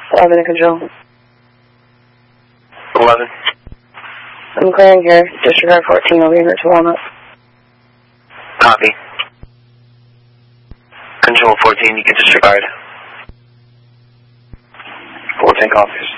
11 in control. 11. I'm clearing here. Disregard 14. I'll be in route to Walnut. Copy. Control 14, you can disregard. 14 copies.